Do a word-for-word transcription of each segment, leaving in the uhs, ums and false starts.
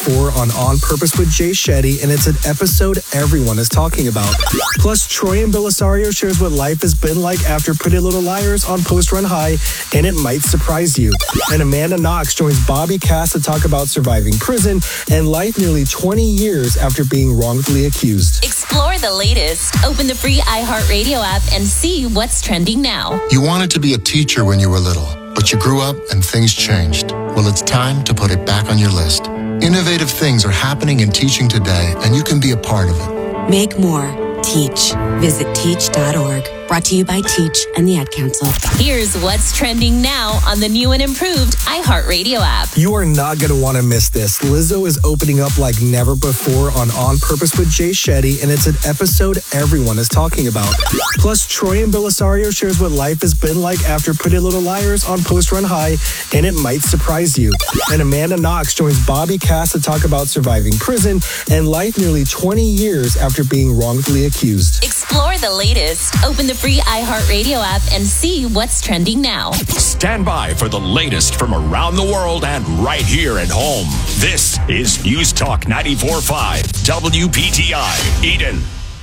before on On Purpose with Jay Shetty, and it's an episode everyone is talking about. Plus, Troy and Belisario shares what life has been like after Pretty Little Liars on Post Run High, and it might surprise you. And Amanda Knox joins Bobby Cass to talk about surviving prison and life nearly twenty years after being wrongfully accused. Explore the latest. Open the free iHeartRadio app and see what's trending now. You wanted to be a teacher when you were little, but you grew up and things changed. Well, it's time to put it back on your list. Innovative things are happening in teaching today, and you can be a part of it. Make more. Teach. Visit teach dot org. Brought to you by Teach and the Ad Council. Here's what's trending now on the new and improved iHeartRadio app. You are not going to want to miss this. Lizzo is opening up like never before on On Purpose with Jay Shetty, and it's an episode everyone is talking about. Plus, Troy and Belisario shares what life has been like after Pretty Little Liars on Post Run High, and it might surprise you. And Amanda Knox joins Bobby Cass to talk about surviving prison and life nearly twenty years after being wrongfully accused. Explore the latest. Open the free iHeartRadio app and see what's trending now. Stand by for the latest from around the world and right here at home. This is News Talk ninety-four point five W P T I, Eden.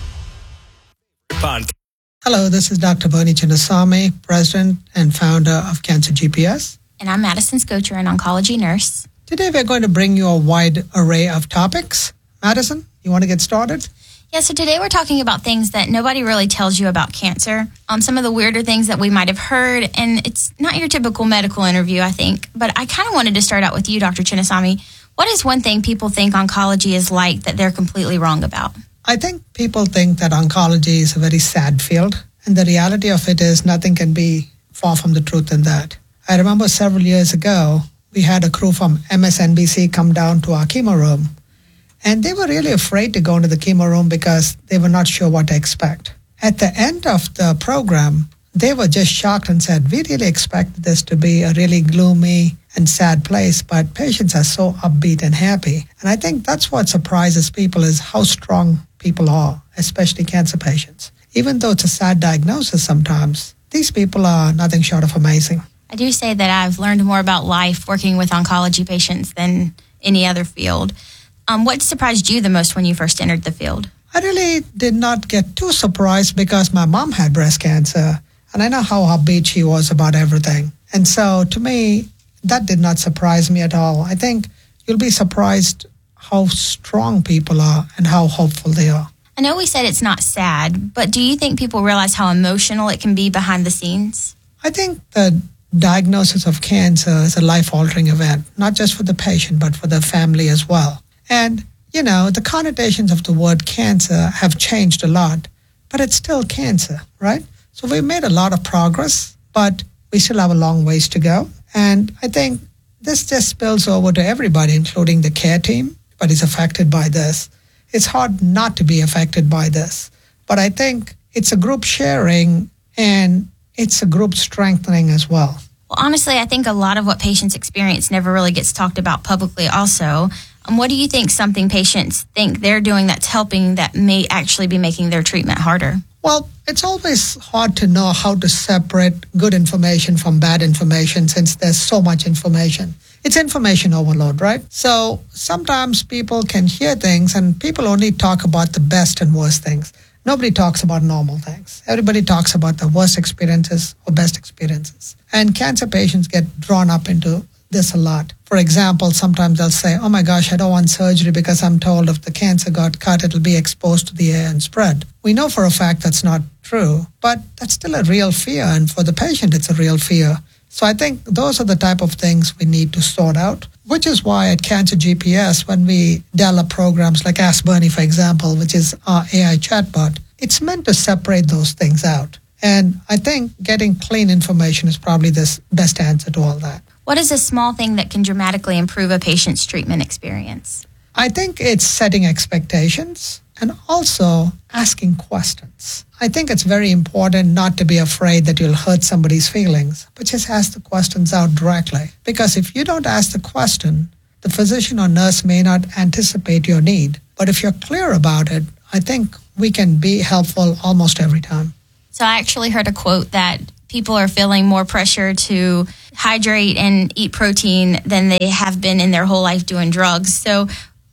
Hello, this is Doctor Bernie Chinnasamy, President and founder of Cancer G P S. And I'm Madison Scocher, an oncology nurse. Today we're going to bring you a wide array of topics. Madison, you want to get started? Yeah, so today we're talking about things that nobody really tells you about cancer. Um, some of the weirder things that we might have heard, and it's not your typical medical interview, I think. But I kind of wanted to start out with you, Doctor Chinnasamy. What is one thing people think oncology is like that they're completely wrong about? I think people think that oncology is a very sad field, and the reality of it is nothing can be far from the truth in that. I remember several years ago, we had a crew from M S N B C come down to our chemo room. And they were really afraid to go into the chemo room because they were not sure what to expect. At the end of the program, they were just shocked and said, we really expected this to be a really gloomy and sad place, but patients are so upbeat and happy. And I think that's what surprises people is how strong people are, especially cancer patients. Even though it's a sad diagnosis sometimes, these people are nothing short of amazing. I do say that I've learned more about life working with oncology patients than any other field. Um, what surprised you the most when you first entered the field? I really did not get too surprised because my mom had breast cancer, and I know how upbeat she was about everything. And so to me, that did not surprise me at all. I think you'll be surprised how strong people are and how hopeful they are. I know we said it's not sad, but do you think people realize how emotional it can be behind the scenes? I think the diagnosis of cancer is a life-altering event, not just for the patient, but for the family as well. And, you know, the connotations of the word cancer have changed a lot, but it's still cancer, right? So we've made a lot of progress, but we still have a long ways to go. And I think this just spills over to everybody, including the care team, but is affected by this. It's hard not to be affected by this. But I think it's a group sharing and it's a group strengthening as well. Well, honestly, I think a lot of what patients experience never really gets talked about publicly also. Um, what do you think something patients think they're doing that's helping that may actually be making their treatment harder? Well, it's always hard to know how to separate good information from bad information since there's so much information. It's information overload, right? So sometimes people can hear things and people only talk about the best and worst things. Nobody talks about normal things. Everybody talks about the worst experiences or best experiences. And cancer patients get drawn up into this a lot. For example, sometimes they'll say, oh my gosh, I don't want surgery because I'm told if the cancer got cut, it'll be exposed to the air and spread. We know for a fact that's not true, but that's still a real fear. And for the patient, it's a real fear. So I think those are the type of things we need to sort out, which is why at Cancer G P S, when we develop programs like Ask Bernie, for example, which is our A I chatbot, it's meant to separate those things out. And I think getting clean information is probably the best answer to all that. What is a small thing that can dramatically improve a patient's treatment experience? I think it's setting expectations and also asking questions. I think it's very important not to be afraid that you'll hurt somebody's feelings, but just ask the questions out directly. Because if you don't ask the question, the physician or nurse may not anticipate your need. But if you're clear about it, I think we can be helpful almost every time. So I actually heard a quote that people are feeling more pressure to hydrate and eat protein than they have been in their whole life doing drugs. So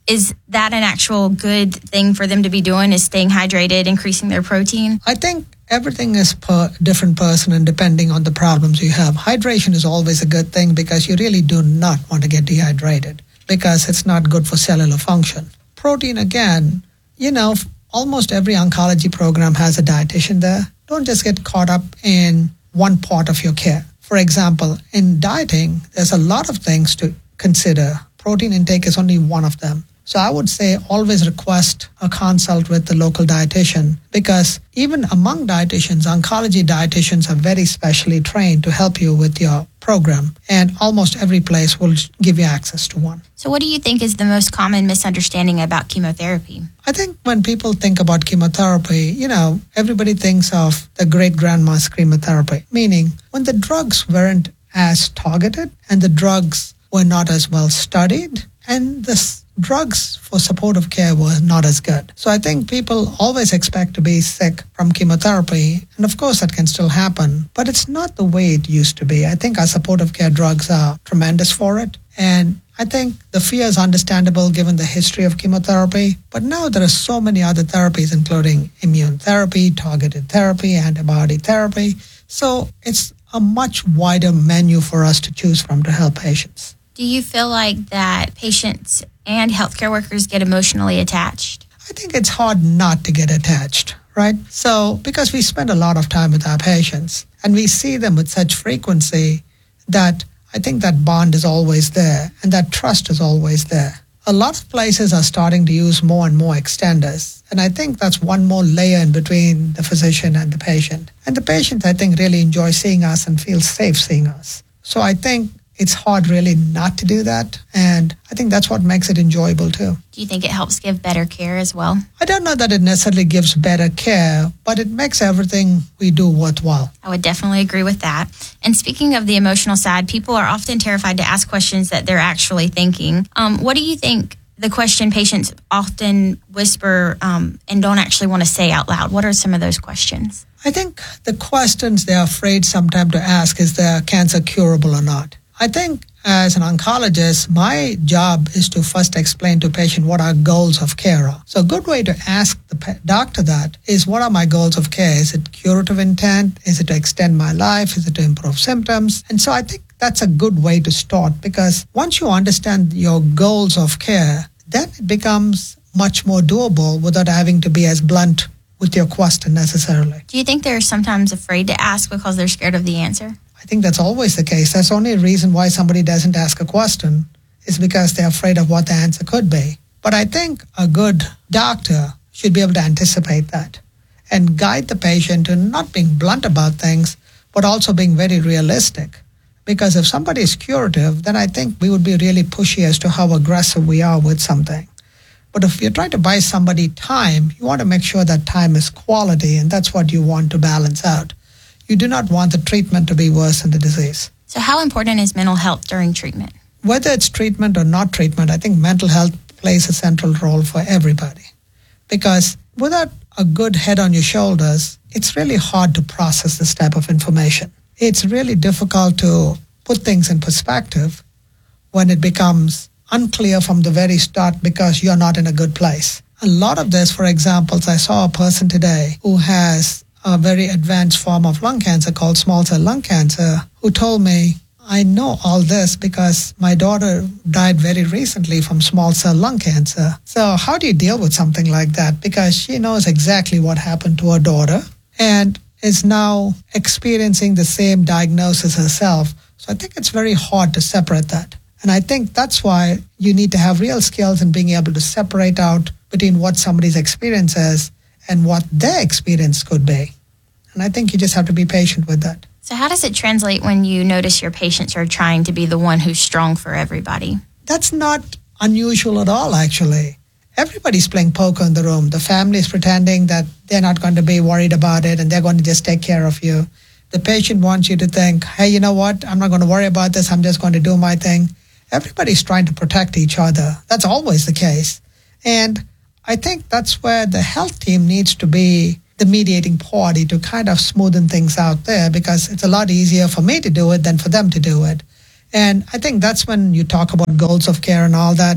Is that an actual good thing for them to be doing, is staying hydrated, increasing their protein? I think everything is per different person and depending on the problems you have. Hydration is always a good thing because you really do not want to get dehydrated because it's not good for cellular function. Protein, again, you know, almost every oncology program has a dietitian there. Don't just get caught up in one part of your care. For example, in dieting, there's a lot of things to consider. Protein intake is only one of them. So I would say always request a consult with the local dietitian because even among dietitians, oncology dietitians are very specially trained to help you with your program. And almost every place will give you access to one. So what do you think is the most common misunderstanding about chemotherapy? I think when people think about chemotherapy, you know, everybody thinks of the great grandma's chemotherapy, meaning when the drugs weren't as targeted and the drugs were not as well studied and the drugs for supportive care were not as good. So I think people always expect to be sick from chemotherapy. And of course, that can still happen, but it's not the way it used to be. I think our supportive care drugs are tremendous for it. And I think the fear is understandable given the history of chemotherapy. But now there are so many other therapies, including immune therapy, targeted therapy, antibody therapy. So it's a much wider menu for us to choose from to help patients. Do you feel like that patients and healthcare workers get emotionally attached? I think it's hard not to get attached, right? So because we spend a lot of time with our patients and we see them with such frequency that I think that bond is always there and that trust is always there. A lot of places are starting to use more and more extenders. And I think that's one more layer in between the physician and the patient. And the patient, I think, really enjoys seeing us and feels safe seeing us. So I think it's hard really not to do that. And I think that's what makes it enjoyable too. Do you think it helps give better care as well? I don't know that it necessarily gives better care, but it makes everything we do worthwhile. I would definitely agree with that. And speaking of the emotional side, people are often terrified to ask questions that they're actually thinking. Um, what do you think the question patients often whisper um, and don't actually want to say out loud? What are some of those questions? I think the questions they're afraid sometimes to ask is their cancer curable or not. I think as an oncologist, my job is to first explain to patient what our goals of care are. So a good way to ask the pa- doctor that is, what are my goals of care? Is it curative intent? Is it to extend my life? Is it to improve symptoms? And so I think that's a good way to start because once you understand your goals of care, then it becomes much more doable without having to be as blunt with your question necessarily. Do you think they're sometimes afraid to ask because they're scared of the answer? I think that's always the case. That's the only reason why somebody doesn't ask a question is because they're afraid of what the answer could be. But I think a good doctor should be able to anticipate that and guide the patient to not being blunt about things, but also being very realistic. Because if somebody is curative, then I think we would be really pushy as to how aggressive we are with something. But if you're trying to buy somebody time, you want to make sure that time is quality, and that's what you want to balance out. You do not want the treatment to be worse than the disease. So how important is mental health during treatment? Whether it's treatment or not treatment, I think mental health plays a central role for everybody. Because without a good head on your shoulders, it's really hard to process this type of information. It's really difficult to put things in perspective when it becomes unclear from the very start because you're not in a good place. A lot of this, for example, I saw a person today who has a very advanced form of lung cancer called small cell lung cancer, who told me, I know all this because my daughter died very recently from small cell lung cancer. So how do you deal with something like that? Because she knows exactly what happened to her daughter and is now experiencing the same diagnosis herself. So I think it's very hard to separate that. And I think that's why you need to have real skills in being able to separate out between what somebody's experience is and what their experience could be. And I think you just have to be patient with that. So how does it translate when you notice your patients are trying to be the one who's strong for everybody? That's not unusual at all, actually. Everybody's playing poker in the room. The family is pretending that they're not going to be worried about it and they're going to just take care of you. The patient wants you to think, hey, you know what? I'm not going to worry about this. I'm just going to do my thing. Everybody's trying to protect each other. That's always the case. And I think that's where the health team needs to be the mediating party to kind of smoothen things out there, because it's a lot easier for me to do it than for them to do it. And I think that's when you talk about goals of care and all that.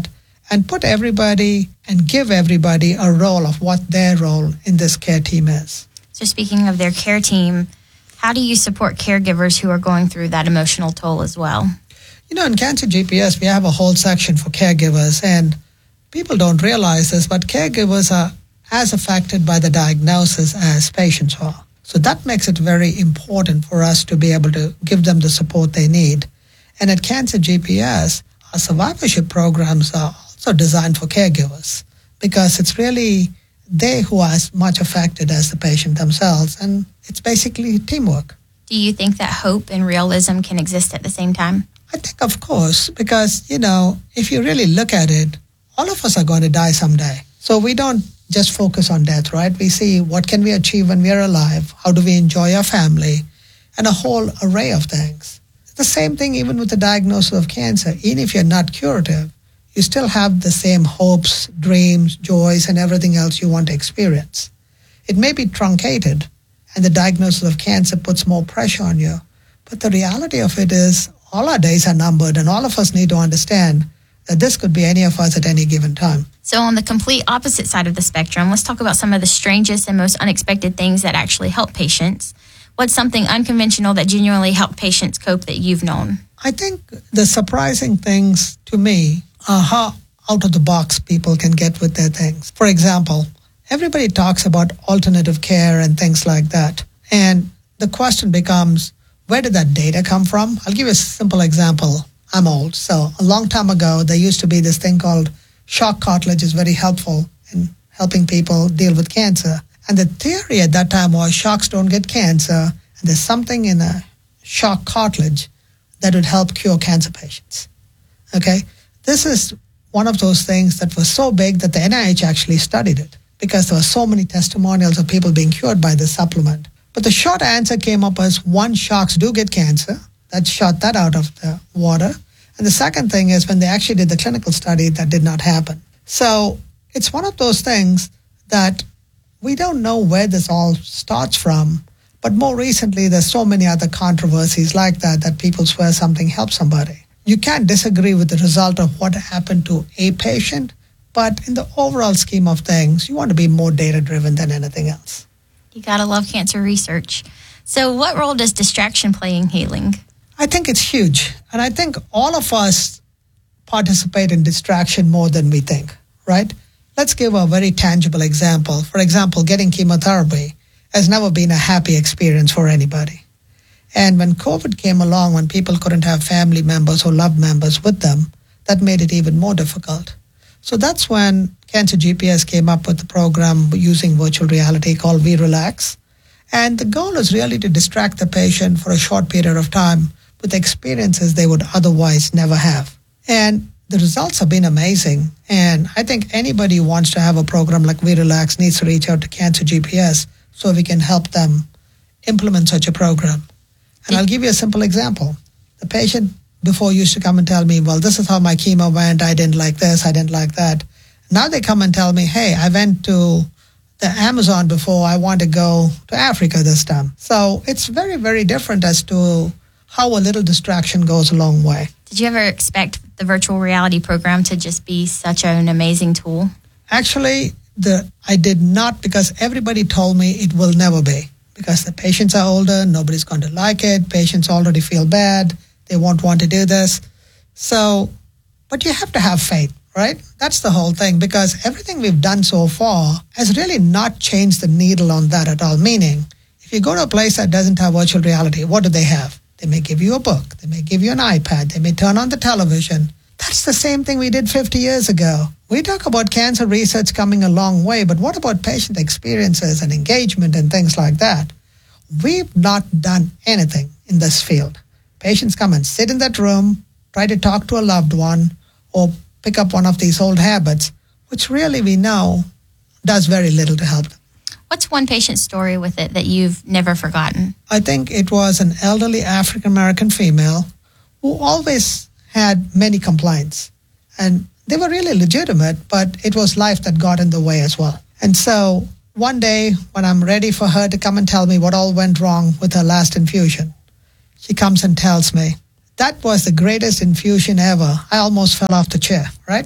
and put everybody and give everybody a role of what their role in this care team is. So speaking of their care team, how do you support caregivers who are going through that emotional toll as well? You know, in Cancer G P S, we have a whole section for caregivers, and people don't realize this, but caregivers are as affected by the diagnosis as patients are. So that makes it very important for us to be able to give them the support they need. And at Cancer G P S, our survivorship programs are also designed for caregivers because it's really they who are as much affected as the patient themselves, and it's basically teamwork. Do you think that hope and realism can exist at the same time? I think, of course, because, you know, if you really look at it, all of us are going to die someday. So we don't just focus on death, right? We see what can we achieve when we are alive, how do we enjoy our family, and a whole array of things. It's the same thing even with the diagnosis of cancer. Even if you're not curative, you still have the same hopes, dreams, joys, and everything else you want to experience. It may be truncated, and the diagnosis of cancer puts more pressure on you. But the reality of it is all our days are numbered, and all of us need to understand that this could be any of us at any given time. So on the complete opposite side of the spectrum, let's talk about some of the strangest and most unexpected things that actually help patients. What's something unconventional that genuinely helped patients cope that you've known? I think the surprising things to me are how out of the box people can get with their things. For example, everybody talks about alternative care and things like that. And the question becomes, where did that data come from? I'll give you a simple example. I'm old, so a long time ago, there used to be this thing called shock cartilage is very helpful in helping people deal with cancer. And the theory at that time was shocks don't get cancer, and there's something in a shock cartilage that would help cure cancer patients. Okay? This is one of those things that was so big that the N I H actually studied it because there were so many testimonials of people being cured by this supplement. But the short answer came up as, one, shocks do get cancer. That shot that out of the water. And the second thing is when they actually did the clinical study, that did not happen. So it's one of those things that we don't know where this all starts from. But more recently, there's so many other controversies like that, that people swear something helps somebody. You can't disagree with the result of what happened to a patient, but in the overall scheme of things, you want to be more data-driven than anything else. You gotta love cancer research. So what role does distraction play in healing? I think it's huge. And I think all of us participate in distraction more than we think, right? Let's give a very tangible example. For example, getting chemotherapy has never been a happy experience for anybody. And when COVID came along, when people couldn't have family members or loved members with them, that made it even more difficult. So that's when Cancer G P S came up with the program using virtual reality called V-Relax. And the goal is really to distract the patient for a short period of time with experiences they would otherwise never have. And the results have been amazing. And I think anybody who wants to have a program like V-Relax needs to reach out to Cancer G P S so we can help them implement such a program. And I'll give you a simple example. The patient before used to come and tell me, well, this is how my chemo went. I didn't like this. I didn't like that. Now they come and tell me, hey, I went to the Amazon before. I want to go to Africa this time. So it's very, very different as to how a little distraction goes a long way. Did you ever expect the virtual reality program to just be such an amazing tool? Actually, the I did not, because everybody told me it will never be. Because the patients are older, nobody's going to like it. Patients already feel bad. They won't want to do this. So, but you have to have faith, right? That's the whole thing, because everything we've done so far has really not changed the needle on that at all. Meaning, if you go to a place that doesn't have virtual reality, what do they have? They may give you a book. They may give you an iPad. They may turn on the television. That's the same thing we did fifty years ago. We talk about cancer research coming a long way, but what about patient experiences and engagement and things like that? We've not done anything in this field. Patients come and sit in that room, try to talk to a loved one, or pick up one of these old habits, which really we know does very little to help them. What's one patient story with it that you've never forgotten? I think it was an elderly African-American female who always had many complaints. And they were really legitimate, but it was life that got in the way as well. And so one day when I'm ready for her to come and tell me what all went wrong with her last infusion, she comes and tells me, that was the greatest infusion ever. I almost fell off the chair, right?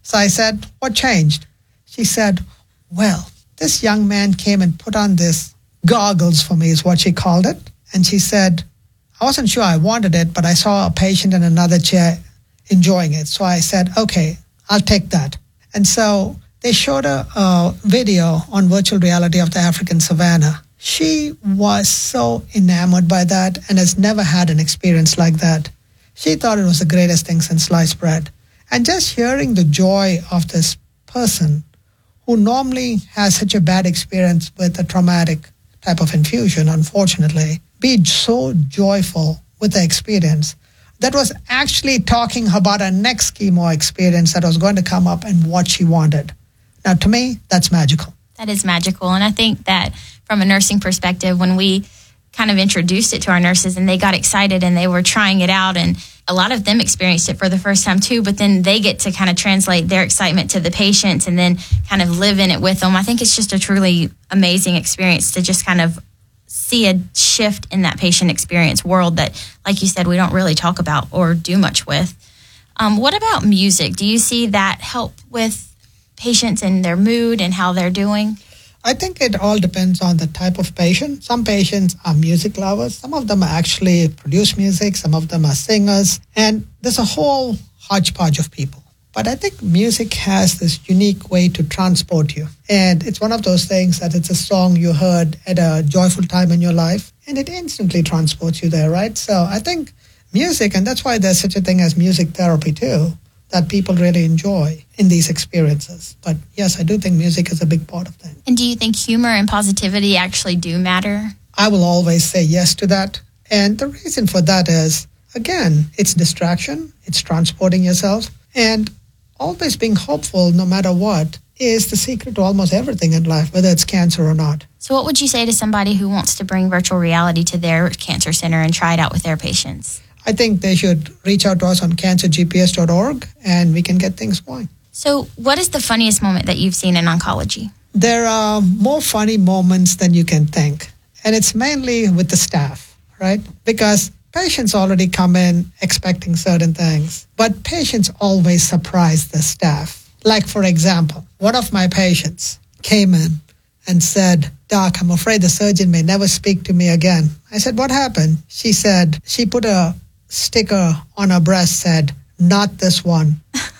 So I said, what changed? She said, well, this young man came and put on this goggles for me is what she called it. And she said, I wasn't sure I wanted it, but I saw a patient in another chair enjoying it. So I said, okay, I'll take that. And so they showed a, a video on virtual reality of the African savanna. She was so enamored by that and has never had an experience like that. She thought it was the greatest thing since sliced bread. And just hearing the joy of this person who normally has such a bad experience with a traumatic type of infusion, unfortunately, be so joyful with the experience that was actually talking about her next chemo experience that was going to come up and what she wanted. Now, to me, that's magical. That is magical. And I think that from a nursing perspective, when we kind of introduced it to our nurses and they got excited and they were trying it out, and a lot of them experienced it for the first time too, but then they get to kind of translate their excitement to the patients and then kind of live in it with them. I think it's just a truly amazing experience to just kind of see a shift in that patient experience world that, like you said, we don't really talk about or do much with. Um, what about music? Do you see that help with patients and their mood and how they're doing? I think it all depends on the type of patient. Some patients are music lovers. Some of them actually produce music. Some of them are singers. And there's a whole hodgepodge of people. But I think music has this unique way to transport you. And it's one of those things that it's a song you heard at a joyful time in your life, and it instantly transports you there, right? So I think music, and that's why there's such a thing as music therapy too, that people really enjoy in these experiences. But yes, I do think music is a big part of that. And do you think humor and positivity actually do matter? I will always say yes to that. And the reason for that is, again, it's distraction, it's transporting yourself, and always being hopeful no matter what is the secret to almost everything in life, whether it's cancer or not. So what would you say to somebody who wants to bring virtual reality to their cancer center and try it out with their patients? I think they should reach out to us on cancer g p s dot org and we can get things going. So what is the funniest moment that you've seen in oncology? There are more funny moments than you can think. And it's mainly with the staff, right? Because patients already come in expecting certain things, but patients always surprise the staff. Like, for example, one of my patients came in and said, Doc, I'm afraid the surgeon may never speak to me again. I said, what happened? She said, she put a sticker on her breast, said, not this one.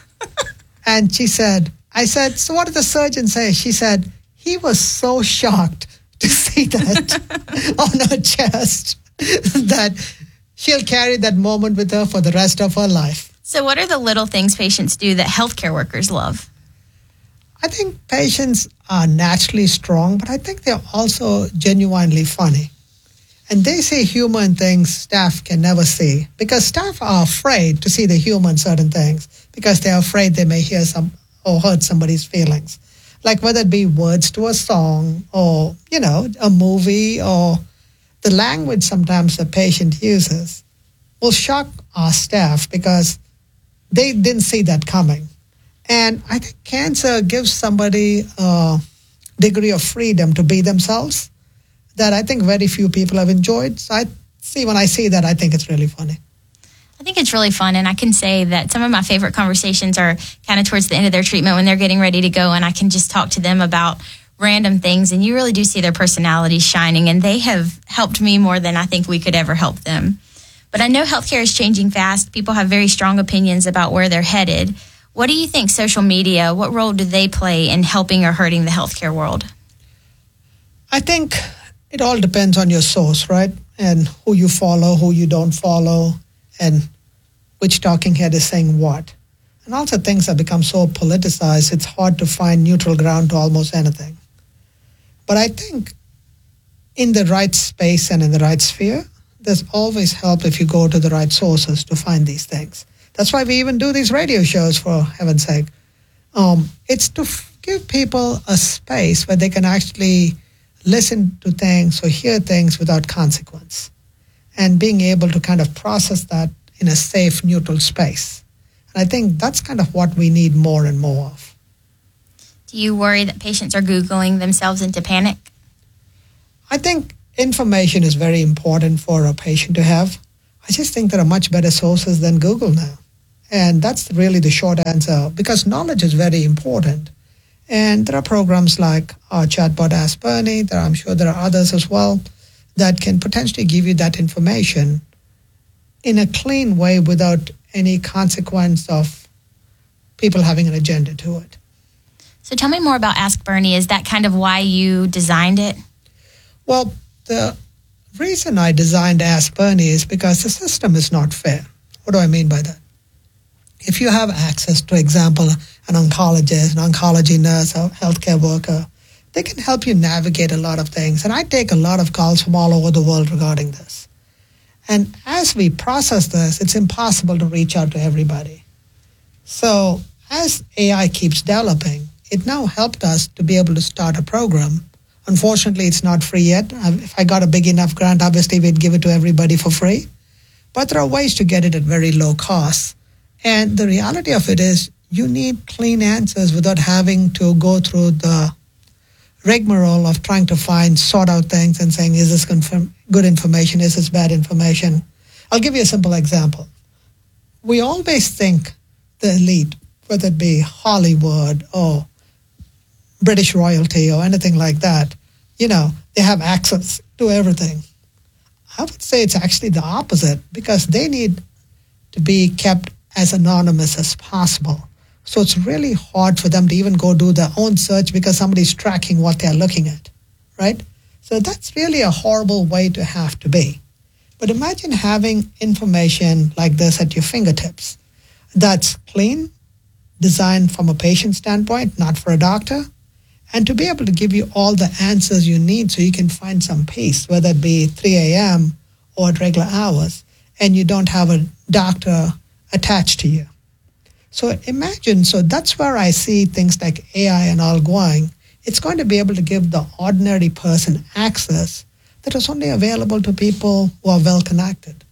And she said, I said, so what did the surgeon say? She said, he was so shocked to see that on her chest that she'll carry that moment with her for the rest of her life. So what are the little things patients do that healthcare workers love? I think patients are naturally strong, but I think they're also genuinely funny. And they see humor in things staff can never see, because staff are afraid to see the humor in certain things because they're afraid they may hear some or hurt somebody's feelings. Like whether it be words to a song or, you know, a movie, or the language sometimes the patient uses will shock our staff because they didn't see that coming. And I think cancer gives somebody a degree of freedom to be themselves that I think very few people have enjoyed. So I see, when I see that, I think it's really funny. I think it's really fun, and I can say that some of my favorite conversations are kind of towards the end of their treatment when they're getting ready to go, and I can just talk to them about random things, and you really do see their personalities shining, and they have helped me more than I think we could ever help them. But I know healthcare is changing fast. People have very strong opinions about where they're headed. What do you think social media, what role do they play in helping or hurting the healthcare world? I think it all depends on your source, right? And who you follow, who you don't follow, and which talking head is saying what. And also things have become so politicized, it's hard to find neutral ground to almost anything. But I think in the right space and in the right sphere, there's always help if you go to the right sources to find these things. That's why we even do these radio shows, for heaven's sake. Um, it's to f- give people a space where they can actually listen to things or hear things without consequence, and being able to kind of process that in a safe, neutral space. And I think that's kind of what we need more and more of. Do you worry that patients are Googling themselves into panic? I think information is very important for a patient to have. I just think there are much better sources than Google now. And that's really the short answer, because knowledge is very important. And there are programs like our chatbot Ask Bernie, there, I'm sure there are others as well, that can potentially give you that information in a clean way without any consequence of people having an agenda to it. So tell me more about Ask Bernie. Is that kind of why you designed it? Well, the reason I designed Ask Bernie is because the system is not fair. What do I mean by that? If you have access to, for example, an oncologist, an oncology nurse, a healthcare worker, they can help you navigate a lot of things. And I take a lot of calls from all over the world regarding this. And as we process this, it's impossible to reach out to everybody. So as A I keeps developing, it now helped us to be able to start a program. Unfortunately, it's not free yet. If I got a big enough grant, obviously we'd give it to everybody for free. But there are ways to get it at very low cost. And the reality of it is you need clean answers without having to go through the rigmarole of trying to find, sort out things and saying, is this confirm- good information, is this bad information? I'll give you a simple example. We always think the elite, whether it be Hollywood or British royalty or anything like that, you know, they have access to everything. I would say it's actually the opposite, because they need to be kept as anonymous as possible. So it's really hard for them to even go do their own search because somebody's tracking what they're looking at, right? So that's really a horrible way to have to be. But imagine having information like this at your fingertips that's clean, designed from a patient standpoint, not for a doctor, and to be able to give you all the answers you need so you can find some peace, whether it be three a.m. or at regular hours, and you don't have a doctor attached to you. So imagine, so that's where I see things like A I and all going. It's going to be able to give the ordinary person access that is only available to people who are well connected.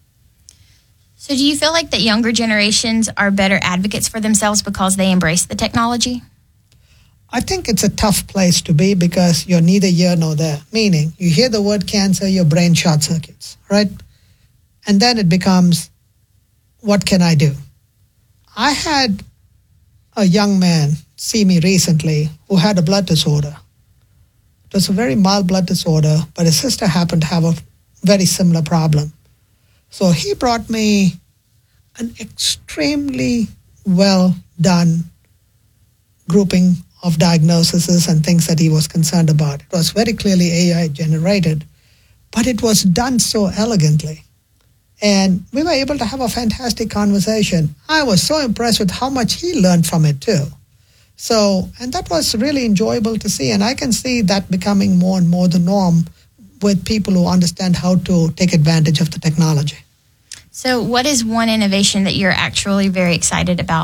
So do you feel like that younger generations are better advocates for themselves because they embrace the technology? I think it's a tough place to be because you're neither here nor there. Meaning, you hear the word cancer, your brain short circuits, right? And then it becomes, what can I do? I had a young man see me recently who had a blood disorder. It was a very mild blood disorder, but his sister happened to have a very similar problem. So he brought me an extremely well done grouping of diagnoses and things that he was concerned about. It was very clearly A I generated, but it was done so elegantly. And we were able to have a fantastic conversation. I was so impressed with how much he learned from it too. So, and that was really enjoyable to see. And I can see that becoming more and more the norm with people who understand how to take advantage of the technology. So what is one innovation that you're actually very excited about?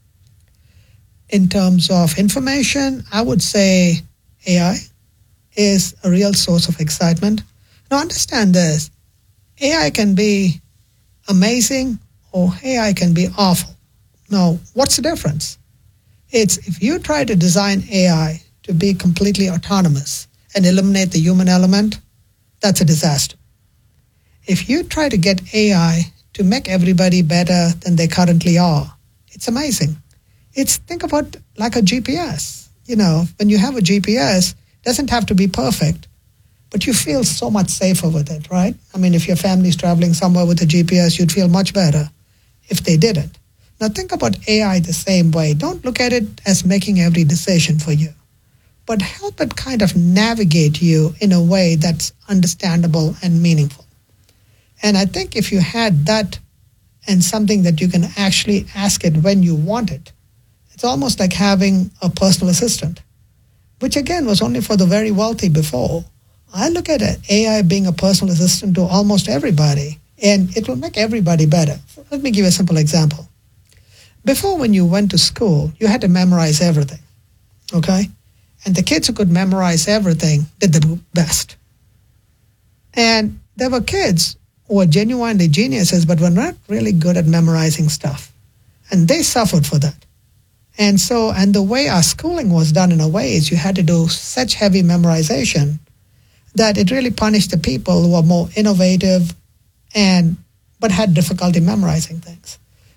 In terms of information, I would say A I is a real source of excitement. Now understand this, A I can be amazing or A I can be awful. Now, what's the difference? It's if you try to design A I to be completely autonomous and eliminate the human element, that's a disaster. If you try to get A I to make everybody better than they currently are, it's amazing. It's, think about like a G P S. You know, when you have a G P S, it doesn't have to be perfect, but you feel so much safer with it, right? I mean, if your family's traveling somewhere with a G P S, you'd feel much better if they didn't. Now think about A I the same way. Don't look at it as making every decision for you, but help it kind of navigate you in a way that's understandable and meaningful. And I think if you had that and something that you can actually ask it when you want it, it's almost like having a personal assistant, which again was only for the very wealthy before. I look at A I being a personal assistant to almost everybody, and it will make everybody better. Let me give you a simple example. Before, when you went to school, you had to memorize everything, okay? And the kids who could memorize everything did the best. And there were kids who were genuinely geniuses but were not really good at memorizing stuff. And they suffered for that. And so, and the way our schooling was done in a way is you had to do such heavy memorization that it really punished the people who were more innovative and but had difficulty memorizing things.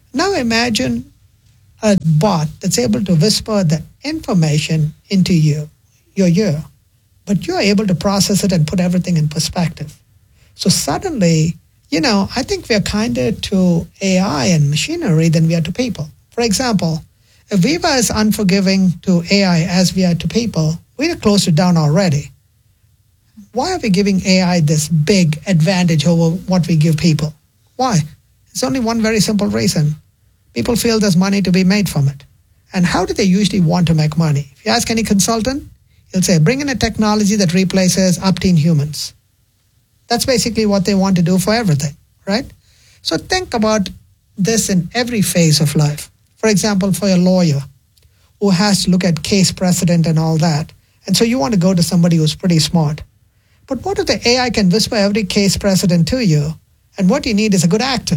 Now imagine a bot that's able to whisper the information into you, your ear, but you're able to process it and put everything in perspective. So suddenly, you know, I think we're kinder to A I and machinery than we are to people. For example, if we were as unforgiving to A I as we are to people, we'd have closed it down already. Why are we giving A I this big advantage over what we give people? Why? It's only one very simple reason. People feel there's money to be made from it. And how do they usually want to make money? If you ask any consultant, he'll say, bring in a technology that replaces up-teen humans. That's basically what they want to do for everything, right? So think about this in every phase of life. For example, for a lawyer who has to look at case precedent and all that. And so you want to go to somebody who's pretty smart. But what if the A I can whisper every case precedent to you, and what you need is a good actor?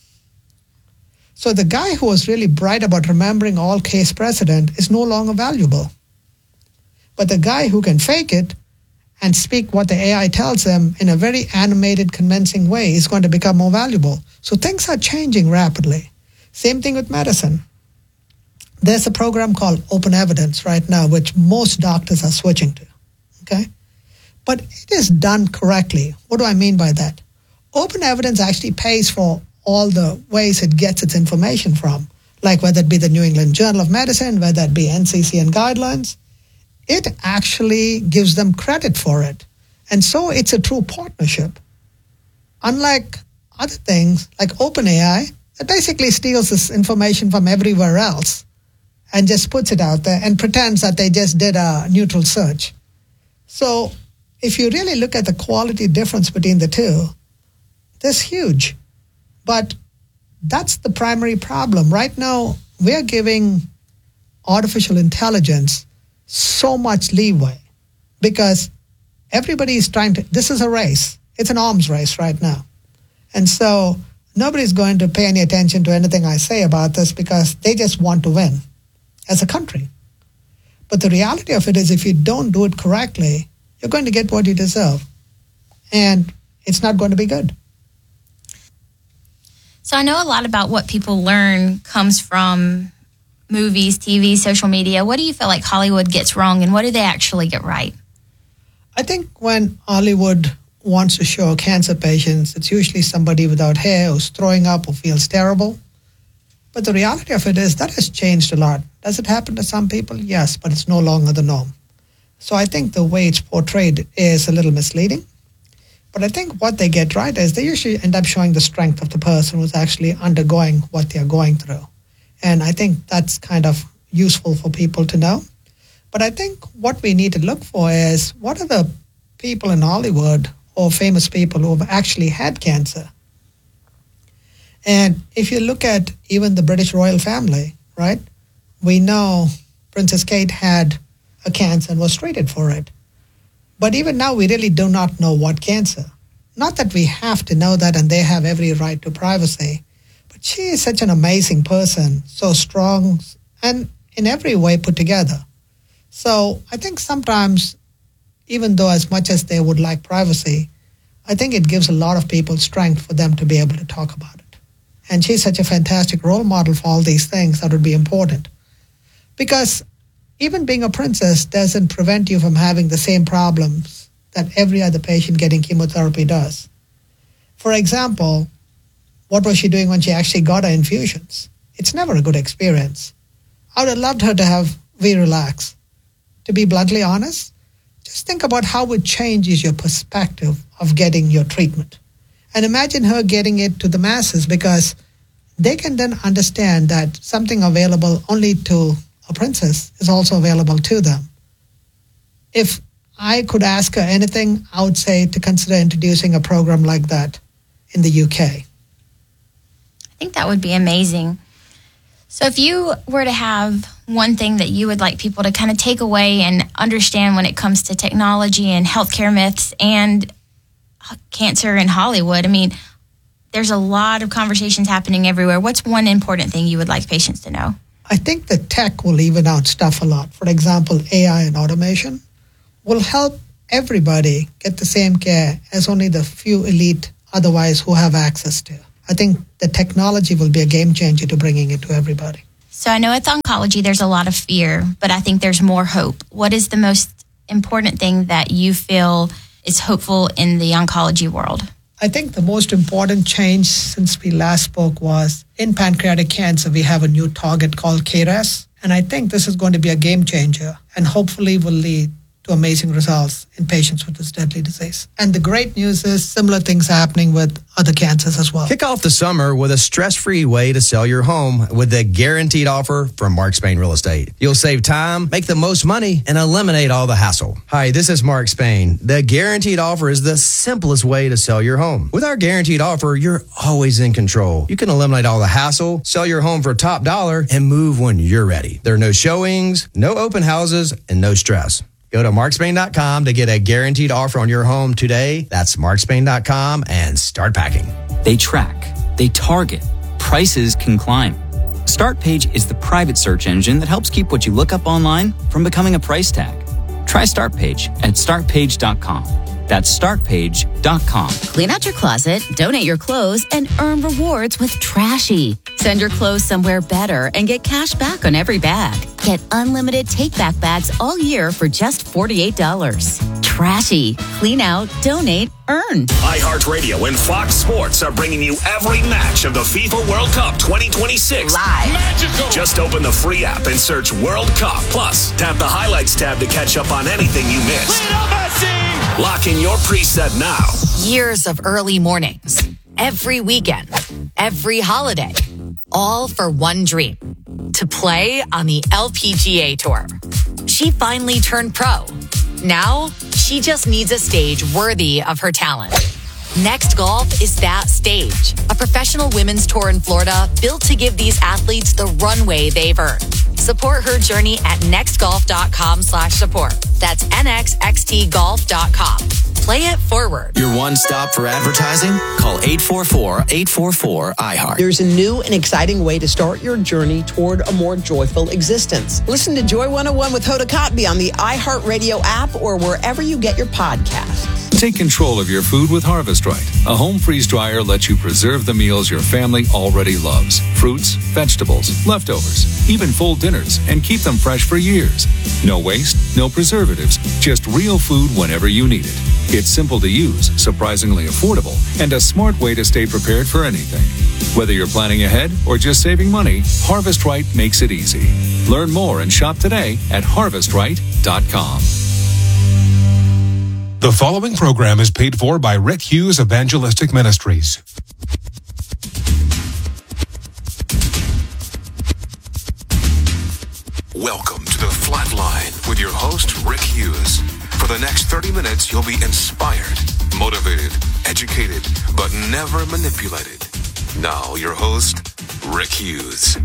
So the guy who was really bright about remembering all case precedent is no longer valuable. But the guy who can fake it and speak what the A I tells them in a very animated, convincing way is going to become more valuable. So things are changing rapidly. Same thing with medicine. There's a program called Open Evidence right now, which most doctors are switching to, okay? But it is done correctly. What do I mean by that? Open Evidence actually pays for all the ways it gets its information from, like whether it be the New England Journal of Medicine, whether it be N C C N guidelines. It actually gives them credit for it. And so it's a true partnership. Unlike other things like OpenAI, that basically steals this information from everywhere else and just puts it out there and pretends that they just did a neutral search. So if you really look at the quality difference between the two, that's huge. But that's the primary problem. Right now, we're giving artificial intelligence so much leeway because everybody is trying to, this is a race. It's an arms race right now. And so nobody's going to pay any attention to anything I say about this because they just want to win as a country. But the reality of it is if you don't do it correctly, you're going to get what you deserve. And it's not going to be good. So I know a lot about what people learn comes from movies, T V, social media. What do you feel like Hollywood gets wrong and what do they actually get right? I think when Hollywood wants to show cancer patients, it's usually somebody without hair who's throwing up or feels terrible. But the reality of it is that has changed a lot. Does it happen to some people? Yes, but it's no longer the norm. So I think the way it's portrayed is a little misleading. But I think what they get right is they usually end up showing the strength of the person who's actually undergoing what they're going through. And I think that's kind of useful for people to know. But I think what we need to look for is what are the people in Hollywood or famous people who have actually had cancer? And if you look at even the British royal family, right, we know Princess Kate had a cancer and was treated for it. But even now, we really do not know what cancer. Not that we have to know that and they have every right to privacy, but she is such an amazing person, so strong and in every way put together. So I think sometimes, even though as much as they would like privacy, I think it gives a lot of people strength for them to be able to talk about it. And she's such a fantastic role model for all these things that would be important. Because even being a princess doesn't prevent you from having the same problems that every other patient getting chemotherapy does. For example, what was she doing when she actually got her infusions? It's never a good experience. I would have loved her to have V-Relax. To be bluntly honest, just think about how it changes your perspective of getting your treatment. And imagine her getting it to the masses because they can then understand that something available only to a princess is also available to them. If I could ask her anything, I would say to consider introducing a program like that in the U K. I think that would be amazing. So if you were to have one thing that you would like people to kind of take away and understand when it comes to technology and healthcare myths and cancer in Hollywood, I mean, there's a lot of conversations happening everywhere. What's one important thing you would like patients to know? I think the tech will even out stuff a lot. For example, A I and automation will help everybody get the same care as only the few elite otherwise who have access to. I think the technology will be a game changer to bringing it to everybody. So I know with oncology, there's a lot of fear, but I think there's more hope. What is the most important thing that you feel is hopeful in the oncology world? I think the most important change since we last spoke was in pancreatic cancer, we have a new target called K R A S. And I think this is going to be a game changer and hopefully will lead to amazing results in patients with this deadly disease. And the great news is similar things are happening with other cancers as well. Kick off the summer with a stress-free way to sell your home with the guaranteed offer from Mark Spain Real Estate. You'll save time, make the most money, and eliminate all the hassle. Hi, this is Mark Spain. The guaranteed offer is the simplest way to sell your home. With our guaranteed offer, you're always in control. You can eliminate all the hassle, sell your home for top dollar, and move when you're ready. There are no showings, no open houses, and no stress. Go to mark spain dot com to get a guaranteed offer on your home today. That's mark spain dot com and start packing. They track, they target, prices can climb. StartPage is the private search engine that helps keep what you look up online from becoming a price tag. Try StartPage at start page dot com. That's start page dot com. Clean out your closet, donate your clothes, and earn rewards with Trashy. Send your clothes somewhere better and get cash back on every bag. Get unlimited take-back bags all year for just forty-eight dollars. Trashy. Clean out, donate, earn. iHeartRadio and Fox Sports are bringing you every match of the FIFA World Cup twenty twenty-six. Live. Magical. Just open the free app and search World Cup. Plus, tap the highlights tab to catch up on anything you missed. Lock in your preset now. Years of early mornings, every weekend, every holiday, all for one dream, to play on the L P G A Tour. She finally turned pro. Now, she just needs a stage worthy of her talent. Next Golf is that stage, a professional women's tour in Florida built to give these athletes the runway they've earned. Support her journey at nextgolf.com slash support. That's nxxt golf dot com. Play it forward. Your one stop for advertising? Call eight four four, eight four four, I heart. There's a new and exciting way to start your journey toward a more joyful existence. Listen to Joy one oh one with Hoda Kotb on the iHeartRadio app or wherever you get your podcasts. Take control of your food with Harvest Right. A home freeze dryer lets you preserve the meals your family already loves. Fruits, vegetables, leftovers, even full dinners, and keep them fresh for years. No waste, no preservatives, just real food whenever you need it. It's simple to use, surprisingly affordable, and a smart way to stay prepared for anything. Whether you're planning ahead or just saving money, Harvest Right makes it easy. Learn more and shop today at harvest right dot com. The following program is paid for by Rick Hughes Evangelistic Ministries. Welcome to the Flatline with your host, Rick Hughes. For the next thirty minutes, you'll be inspired, motivated, educated, but never manipulated. Now, your host, Rick Hughes.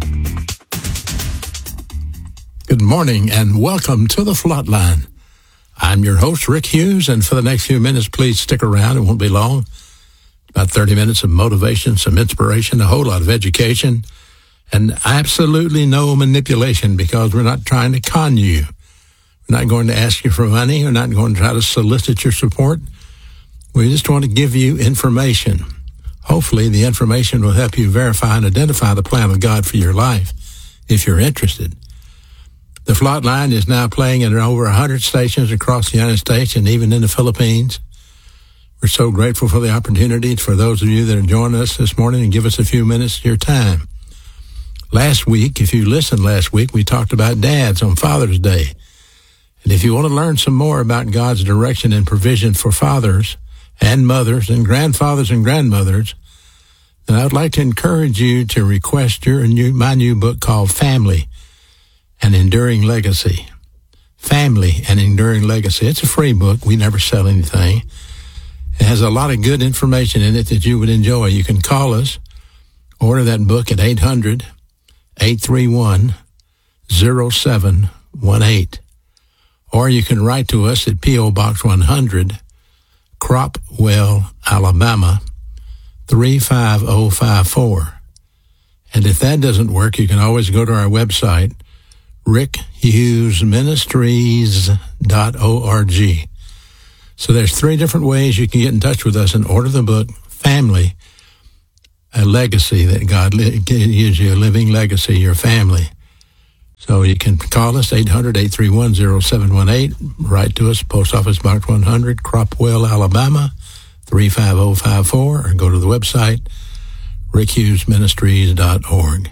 Good morning and welcome to the Flatline. I'm your host, Rick Hughes, and for the next few minutes, please stick around. It won't be long. About thirty minutes of motivation, some inspiration, a whole lot of education, and absolutely no manipulation because we're not trying to con you. We're not going to ask you for money. We're not going to try to solicit your support. We just want to give you information. Hopefully, the information will help you verify and identify the plan of God for your life if you're interested. The Flatline is now playing in over one hundred stations across the United States and even in the Philippines. We're so grateful for the opportunity for those of you that are joining us this morning and give us a few minutes of your time. Last week, if you listened last week, we talked about dads on Father's Day. And if you want to learn some more about God's direction and provision for fathers and mothers and grandfathers and grandmothers, then I would like to encourage you to request your new, my new book called Family: An Enduring Legacy. Family: An Enduring Legacy. It's a free book. We never sell anything. It has a lot of good information in it that you would enjoy. You can call us, order that book at eight hundred, eight three one, zero seven one eight. Or you can write to us at P O. Box one hundred, Cropwell, Alabama, three five zero five four. And if that doesn't work, you can always go to our website, rick hughes ministries dot org. So there's three different ways you can get in touch with us and order the book, Family: a legacy that God li- gives you, a living legacy, your family. So you can call us, eight hundred, eight three one, zero seven one eight. Write to us, Post Office Box one hundred, Cropwell, Alabama, three five zero five four, or go to the website, rick hughes ministries dot org.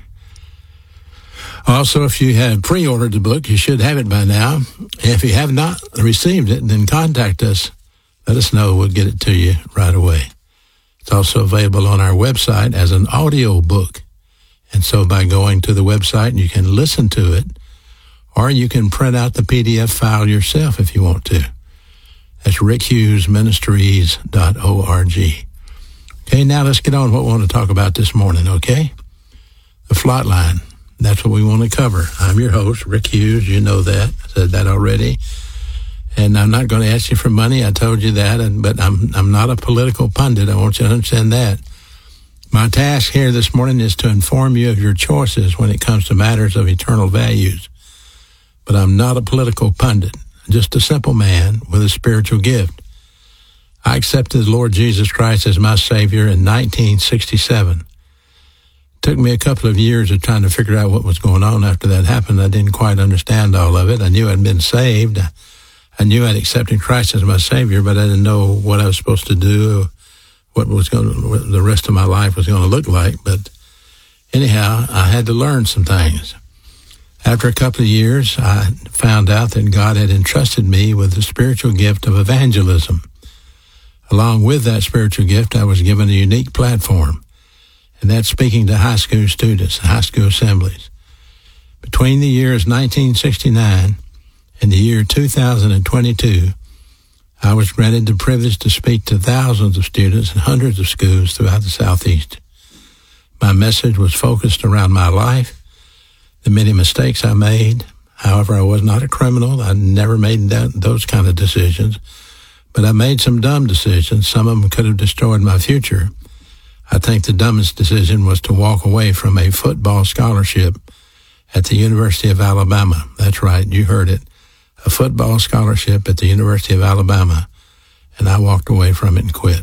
Also, if you have pre-ordered the book, you should have it by now. If you have not received it, then contact us. Let us know. We'll get it to you right away. It's also available on our website as an audio book. And so by going to the website, you can listen to it, or you can print out the P D F file yourself if you want to. That's rick hughes ministries dot org. Okay, now let's get on what we want to talk about this morning, okay? The Flatline. That's what we want to cover. I'm your host, Rick Hughes. You know that. I said that already. And I'm not going to ask you for money. I told you that. And, but I'm I'm not a political pundit. I want you to understand that. My task here this morning is to inform you of your choices when it comes to matters of eternal values. But I'm not a political pundit. I'm just a simple man with a spiritual gift. I accepted the Lord Jesus Christ as my Savior in nineteen sixty-seven. It took me a couple of years of trying to figure out what was going on after that happened. I didn't quite understand all of it. I knew I'd been saved. I knew I'd accepted Christ as my Savior, but I didn't know what I was supposed to do, what was going to, what the rest of my life was going to look like. But anyhow, I had to learn some things. After a couple of years, I found out that God had entrusted me with the spiritual gift of evangelism. Along with that spiritual gift, I was given a unique platform, and that's speaking to high school students, high school assemblies. Between the years nineteen sixty-nine and the year two thousand twenty-two, I was granted the privilege to speak to thousands of students in hundreds of schools throughout the Southeast. My message was focused around my life, the many mistakes I made. However, I was not a criminal. I never made that, those kind of decisions. But I made some dumb decisions. Some of them could have destroyed my future. I think the dumbest decision was to walk away from a football scholarship at the University of Alabama. That's right, you heard it. A football scholarship at the University of Alabama, and I walked away from it and quit.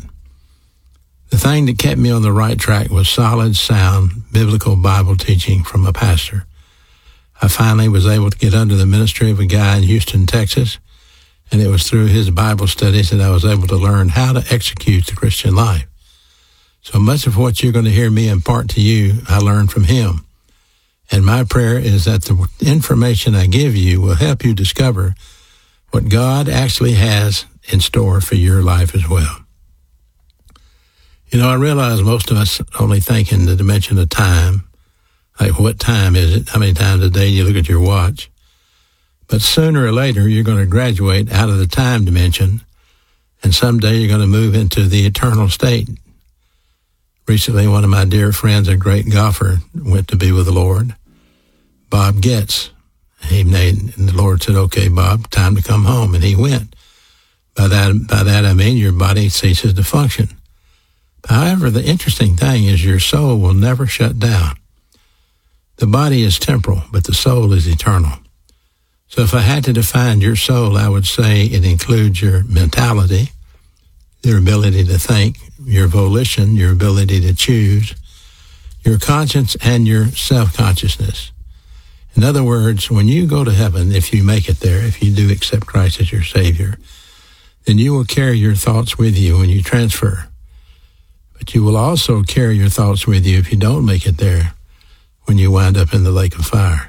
The thing that kept me on the right track was solid, sound, biblical Bible teaching from a pastor. I finally was able to get under the ministry of a guy in Houston, Texas, and it was through his Bible studies that I was able to learn how to execute the Christian life. So much of what you're going to hear me impart to you, I learned from him. And my prayer is that the information I give you will help you discover what God actually has in store for your life as well. You know, I realize most of us only think in the dimension of time. Like, what time is it? How many times a day you look at your watch? But sooner or later, you're going to graduate out of the time dimension, and someday you're going to move into the eternal state. Recently, one of my dear friends, a great golfer, went to be with the Lord, Bob Getz. He made, and the Lord said, "Okay, Bob, time to come home," and he went. By that, by that I mean your body ceases to function. However, the interesting thing is your soul will never shut down. The body is temporal, but the soul is eternal. So if I had to define your soul, I would say it includes your mentality, your ability to think, your volition, your ability to choose, your conscience, and your self-consciousness. In other words, when you go to heaven, if you make it there, if you do accept Christ as your Savior, then you will carry your thoughts with you when you transfer. But you will also carry your thoughts with you if you don't make it there, when you wind up in the lake of fire.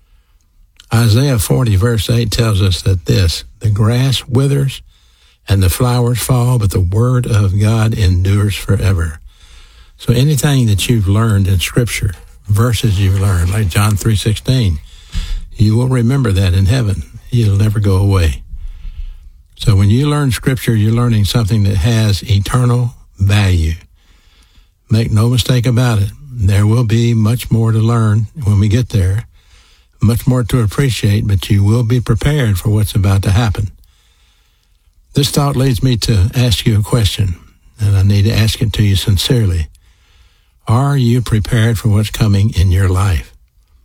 Isaiah forty verse eight tells us that this, the grass withers and the flowers fall, but the word of God endures forever. So anything that you've learned in Scripture, verses you've learned, like John three sixteen, you will remember that in heaven. It'll never go away. So when you learn Scripture, you're learning something that has eternal value. Make no mistake about it. There will be much more to learn when we get there, much more to appreciate, but you will be prepared for what's about to happen. This thought leads me to ask you a question, and I need to ask it to you sincerely. Are you prepared for what's coming in your life?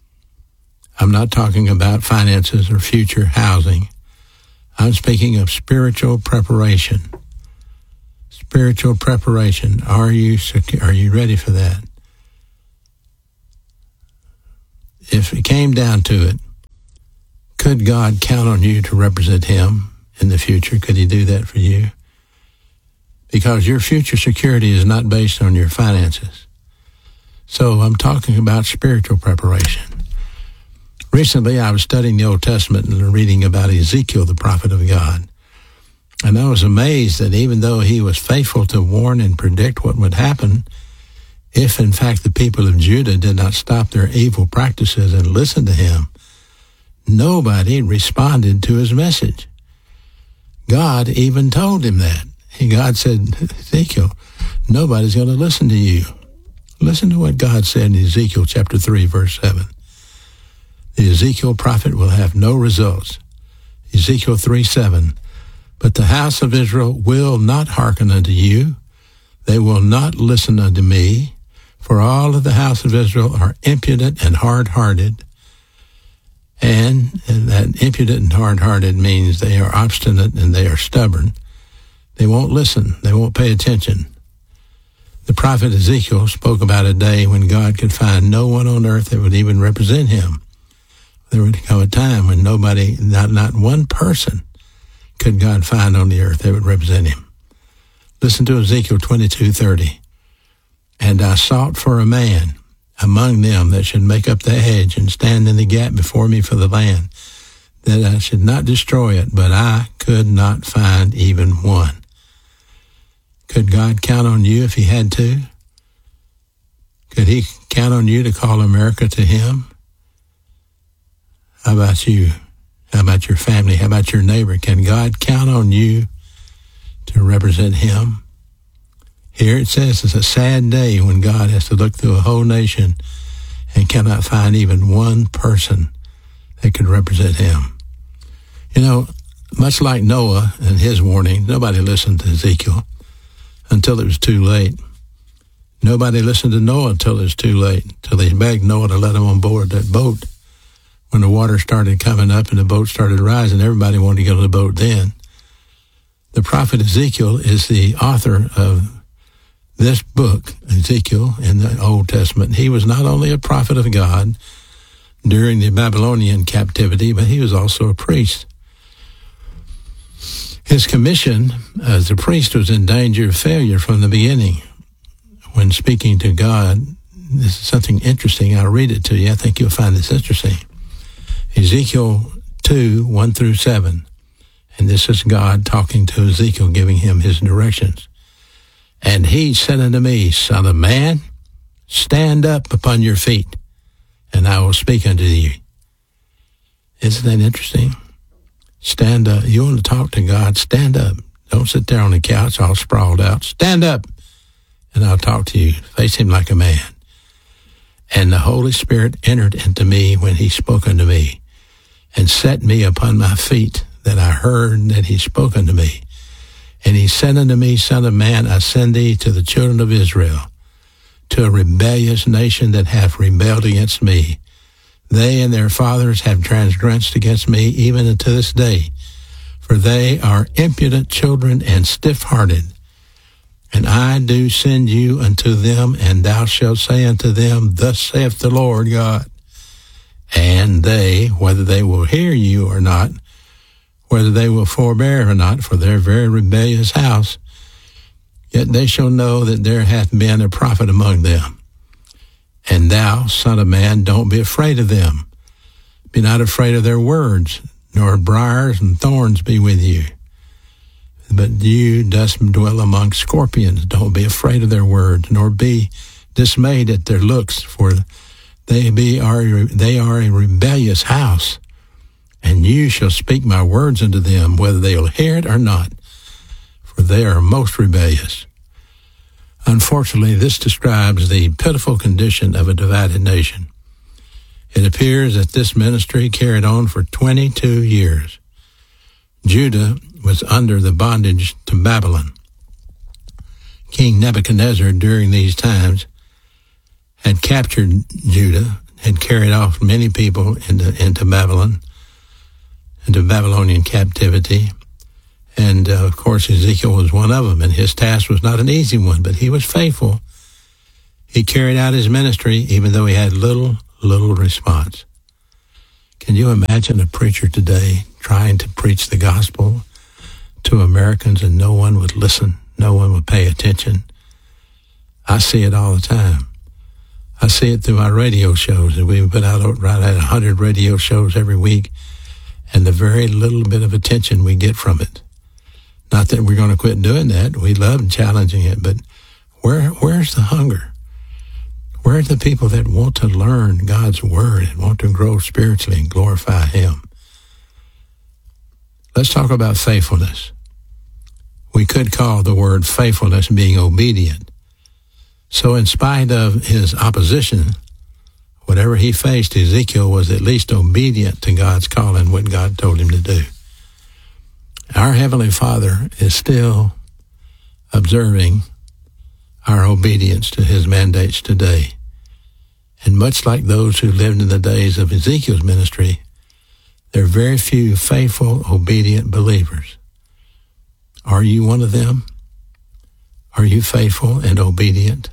I'm not talking about finances or future housing. I'm speaking of spiritual preparation. Spiritual preparation. Are you are you ready for that? if it came down to it, could God count on you to represent him in the future? Could he do that for you? Because your future security is not based on your finances. So I'm talking about spiritual preparation. Recently, I was studying the Old Testament and reading about Ezekiel, the prophet of God. And I was amazed that even though he was faithful to warn and predict what would happen, if in fact the people of Judah did not stop their evil practices and listen to him, nobody responded to his message. God even told him that. God said, Ezekiel, nobody's going to listen to you. Listen to what God said in Ezekiel chapter three, verse seven. The Ezekiel prophet will have no results. Ezekiel three, seven. But the house of Israel will not hearken unto you. They will not listen unto me. For all of the house of Israel are impudent and hard-hearted. And, and that impudent and hard-hearted means they are obstinate and they are stubborn. They won't listen. They won't pay attention. The prophet Ezekiel spoke about a day when God could find no one on earth that would even represent him. There would come a time when nobody, not, not one person, could God find on the earth that would represent him. Listen to Ezekiel twenty-two thirty. And I sought for a man among them that should make up the hedge and stand in the gap before me for the land, that I should not destroy it, but I could not find even one. Could God count on you if he had to? Could he count on you to call America to him? How about you? How about your family? How about your neighbor? Can God count on you to represent him? Here it says it's a sad day when God has to look through a whole nation and cannot find even one person that could represent him. You know, much like Noah and his warning, nobody listened to Ezekiel until it was too late. Nobody listened to Noah until it was too late, until they begged Noah to let him on board that boat. When the water started coming up and the boat started rising, everybody wanted to get on the boat then. The prophet Ezekiel is the author of this book, Ezekiel, in the Old Testament. He was not only a prophet of God during the Babylonian captivity, but he was also a priest. His commission as a priest was in danger of failure from the beginning. When speaking to God, this is something interesting. I'll read it to you. I think you'll find this interesting. Ezekiel two, one through seven. And this is God talking to Ezekiel, giving him his directions. And he said unto me, Son of man, stand up upon your feet, and I will speak unto you. Isn't that interesting? Stand up. You want to talk to God? Stand up. Don't sit there on the couch all sprawled out. Stand up, and I'll talk to you. Face him like a man. And the Holy Spirit entered into me when he spoke unto me, and set me upon my feet, that I heard that he spoke unto me. And he said unto me, Son of man, I send thee to the children of Israel, to a rebellious nation that hath rebelled against me. They and their fathers have transgressed against me even unto this day. For they are impudent children and stiff-hearted. And I do send you unto them, and thou shalt say unto them, Thus saith the Lord God. And they, whether they will hear you or not, whether they will forbear or not, for their very rebellious house, yet they shall know that there hath been a prophet among them. And thou, son of man, don't be afraid of them. Be not afraid of their words, nor briars and thorns be with you. But you dost dwell among scorpions. Don't be afraid of their words, nor be dismayed at their looks, for they be are they are a rebellious house. And you shall speak my words unto them, whether they will hear it or not, for they are most rebellious. Unfortunately, this describes the pitiful condition of a divided nation. It appears that this ministry carried on for twenty-two years. Judah was under the bondage to Babylon. King Nebuchadnezzar, during these times, had captured Judah, had carried off many people into, into Babylon, into Babylonian captivity. And, uh, of course, Ezekiel was one of them, and his task was not an easy one, but he was faithful. He carried out his ministry, even though he had little little response. Can you imagine a preacher today trying to preach the gospel to Americans and no one would listen, no one would pay attention? I see it all the time. I see it through my radio shows, and we put out right at one hundred radio shows every week, and the very little bit of attention we get from it. Not that we're going to quit doing that. We love challenging it, but where where's the hunger? Where are the people that want to learn God's word and want to grow spiritually and glorify Him? Let's talk about faithfulness. We could call the word faithfulness being obedient. So in spite of his opposition, whatever he faced, Ezekiel was at least obedient to God's calling, what God told him to do. Our Heavenly Father is still observing our obedience to his mandates today. And much like those who lived in the days of Ezekiel's ministry, there are very few faithful, obedient believers. Are you one of them? Are you faithful and obedient?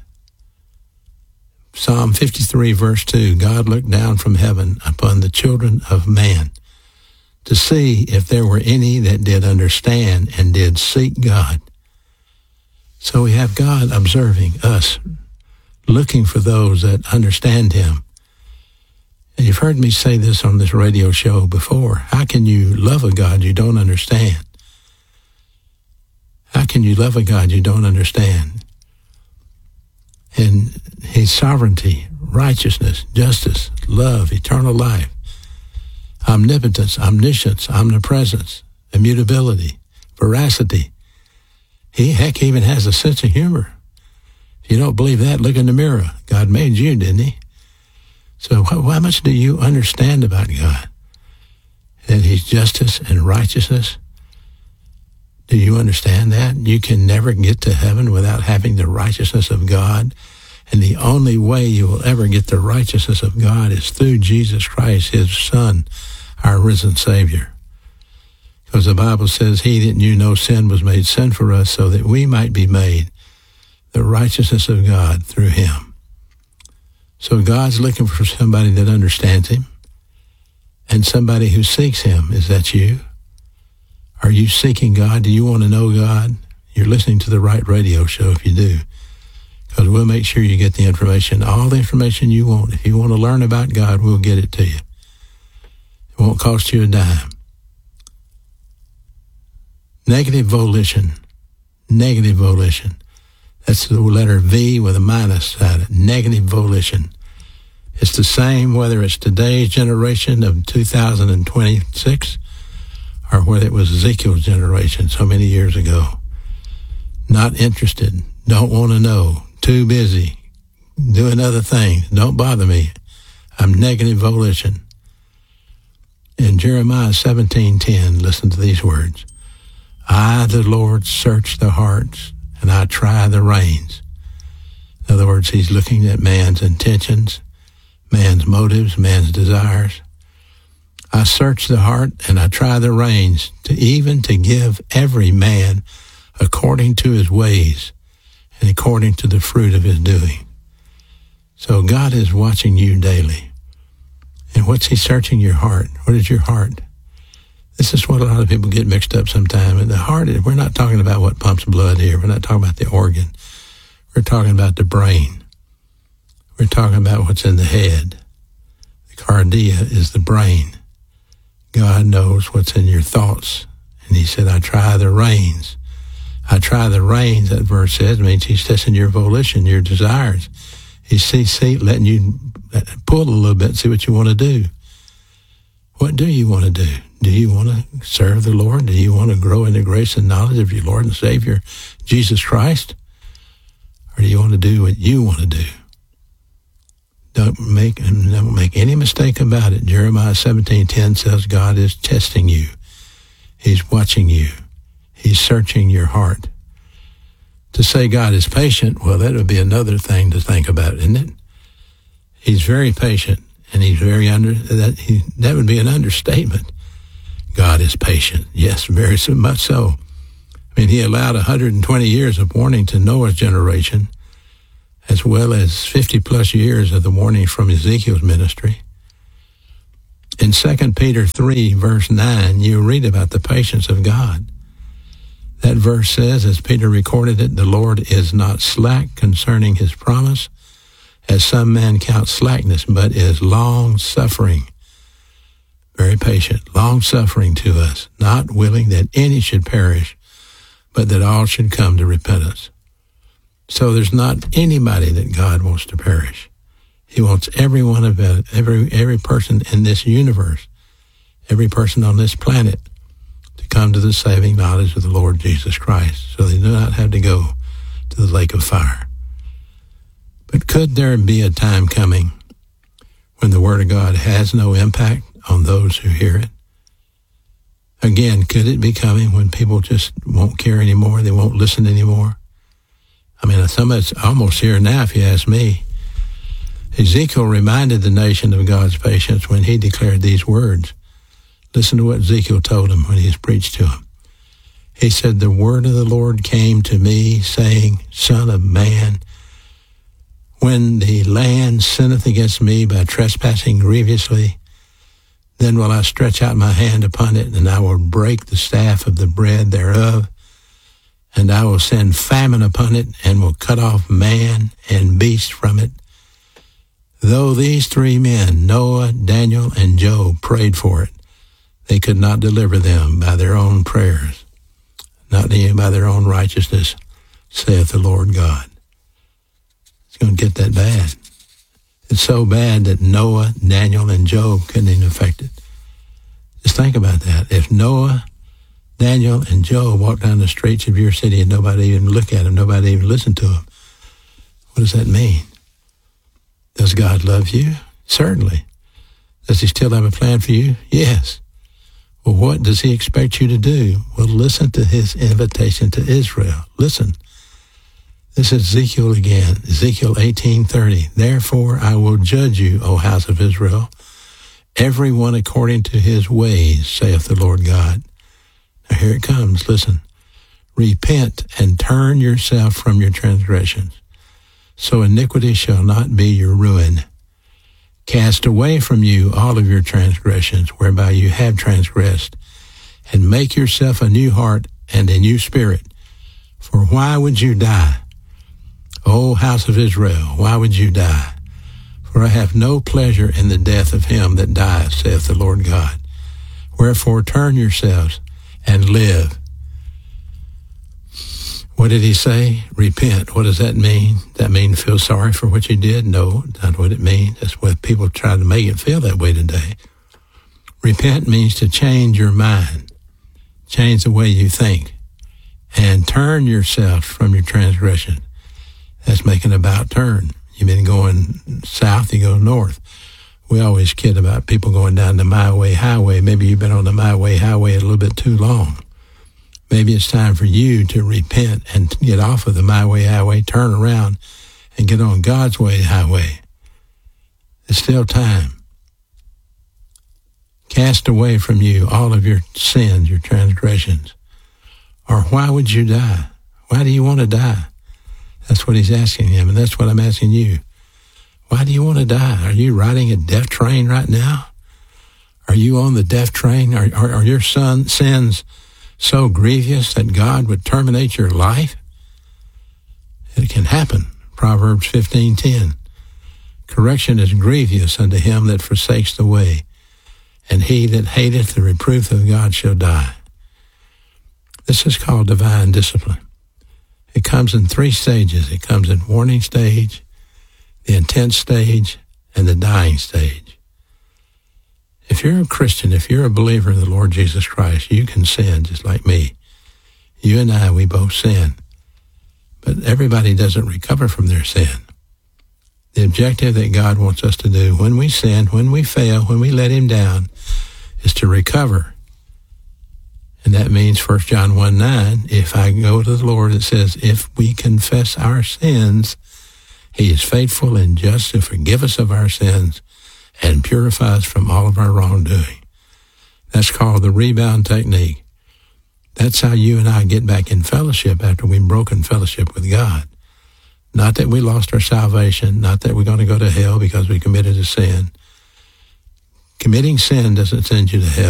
Psalm fifty-three, verse two, God looked down from heaven upon the children of man to see if there were any that did understand and did seek God. So we have God observing us, looking for those that understand him. And you've heard me say this on this radio show before. How can you love a God you don't understand? How can you love a God you don't understand? And his sovereignty, righteousness, justice, love, eternal life, omnipotence, omniscience, omnipresence, immutability, veracity. He, heck, even has a sense of humor. If you don't believe that, look in the mirror. God made you, didn't he? So how much do you understand about God? That his justice and righteousness? Do you understand that? You can never get to heaven without having the righteousness of God. And the only way you will ever get the righteousness of God is through Jesus Christ, his Son, our risen Savior. Because the Bible says, he that knew no sin was made sin for us so that we might be made the righteousness of God through him. So God's looking for somebody that understands him and somebody who seeks him. Is that you? Are you seeking God? Do you want to know God? You're listening to the right radio show if you do, because we'll make sure you get the information, all the information you want. If you want to learn about God, we'll get it to you. It won't cost you a dime. Negative volition. Negative volition. That's the letter V with a minus side. Negative volition. It's the same whether it's today's generation of two thousand twenty-six or whether it was Ezekiel's generation so many years ago. Not interested. Don't want to know. Too busy. Doing other things. Don't bother me. I'm negative volition. In Jeremiah seventeen ten, listen to these words. I, the Lord, search the hearts, and I try the reins. In other words, he's looking at man's intentions, man's motives, man's desires. I search the heart, and I try the reins, to even to give every man according to his ways and according to the fruit of his doing. So God is watching you daily. And what's he searching your heart? What is your heart? This is what a lot of people get mixed up sometimes. And the heart, we're not talking about what pumps blood here. We're not talking about the organ. We're talking about the brain. We're talking about what's in the head. The cardia is the brain. God knows what's in your thoughts. And he said, I try the reins. I try the reins, that verse says, means he's testing your volition, your desires. He's see, see, letting you pull a little bit and see what you want to do. What do you want to do? Do you want to serve the Lord? Do you want to grow in the grace and knowledge of your Lord and Savior, Jesus Christ? Or do you want to do what you want to do? Don't make, don't make any mistake about it. Jeremiah seventeen ten says God is testing you. He's watching you. He's searching your heart. To say God is patient, well, that would be another thing to think about, isn't it? He's very patient, and he's very under, that, he, that would be an understatement. God is patient. Yes, very much so. I mean, he allowed one hundred twenty years of warning to Noah's generation, as well as fifty plus years of the warnings from Ezekiel's ministry. In Second Peter three, verse nine, you read about the patience of God. That verse says, as Peter recorded it, the Lord is not slack concerning his promise, as some men count slackness, but is long-suffering, very patient, long-suffering to us, not willing that any should perish, but that all should come to repentance. So there's not anybody that God wants to perish. He wants every one of it, every every person in this universe, every person on this planet, to come to the saving knowledge of the Lord Jesus Christ, so they do not have to go to the lake of fire. But could there be a time coming when the Word of God has no impact on those who hear it? Again, could it be coming when people just won't care anymore, they won't listen anymore? I mean, some of it's almost here now, if you ask me. Ezekiel reminded the nation of God's patience when he declared these words. Listen to what Ezekiel told him when he was preached to him. He said, the word of the Lord came to me, saying, Son of man, when the land sinneth against me by trespassing grievously, then will I stretch out my hand upon it, and I will break the staff of the bread thereof, and I will send famine upon it, and will cut off man and beast from it. Though these three men, Noah, Daniel, and Job, prayed for it, they could not deliver them by their own prayers, not even by their own righteousness, saith the Lord God. It's going to get that bad. It's so bad that Noah, Daniel, and Job couldn't even affect it. Just think about that. If Noah, Daniel, and Job walked down the streets of your city and nobody even looked at them, nobody even listened to them, what does that mean? Does God love you? Certainly. Does he still have a plan for you? Yes. Well, what does he expect you to do? Well, listen to his invitation to Israel. Listen. This is Ezekiel again, Ezekiel eighteen thirty. Therefore I will judge you, O house of Israel, every one according to his ways, saith the Lord God. Now here it comes, listen. Repent and turn yourself from your transgressions, so iniquity shall not be your ruin. Cast away from you all of your transgressions, whereby you have transgressed, and make yourself a new heart and a new spirit. For why would you die? O house of Israel, why would you die? For I have no pleasure in the death of him that dies, saith the Lord God. Wherefore turn yourselves and live. What did he say? Repent. What does that mean? That mean feel sorry for what you did? No, not what it means. That's what people try to make it feel that way today. Repent means to change your mind, change the way you think, and turn yourself from your transgression. That's making an about turn. You've been going south, you go north. We always kid about people going down the my way highway. Maybe you've been on the my way highway a little bit too long. Maybe it's time for you to repent and get off of the my way highway, turn around, and get on God's way highway. It's still time. Cast away from you all of your sins, your transgressions. Or why would you die? Why do you want to die? That's what he's asking him, and that's what I'm asking you. Why do you want to die? Are you riding a death train right now? Are you on the death train? Are, are, are your son, sins so grievous that God would terminate your life? It can happen. Proverbs fifteen ten. Correction is grievous unto him that forsakes the way, and he that hateth the reproof of God shall die. This is called divine discipline. It comes in three stages. It comes in warning stage, the intense stage, and the dying stage. If you're a Christian, if you're a believer in the Lord Jesus Christ, you can sin just like me. You and I, we both sin. But everybody doesn't recover from their sin. The objective that God wants us to do when we sin, when we fail, when we let him down, is to recover. And that means First John one nine, if I go to the Lord, it says, if we confess our sins, he is faithful and just to forgive us of our sins and purify us from all of our wrongdoing. That's called the rebound technique. That's how you and I get back in fellowship after we've broken fellowship with God. Not that we lost our salvation, not that we're going to go to hell because we committed a sin. Committing sin doesn't send you to hell.